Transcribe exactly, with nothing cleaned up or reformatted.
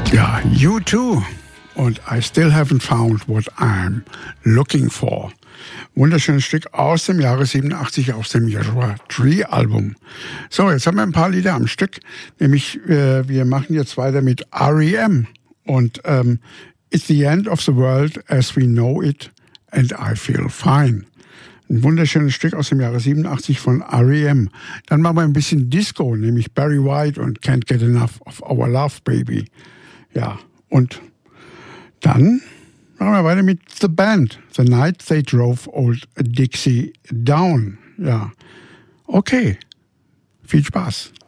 Ja, U two und I Still Haven't Found What I'm Looking For. Wunderschönes Stück aus dem Jahre siebenundachtzig, aus dem Joshua Tree Album. So, jetzt haben wir ein paar Lieder am Stück, nämlich äh, wir machen jetzt weiter mit R E M und ähm, It's the End of the World as We Know It and I Feel Fine. Ein wunderschönes Stück aus dem Jahre siebenundachtzig von R E M. Dann machen wir ein bisschen Disco, nämlich Barry White und Can't Get Enough of Our Love Baby. Ja, und dann machen wir weiter mit The Band. The Night They Drove Old Dixie Down. Ja, okay. Viel Spaß.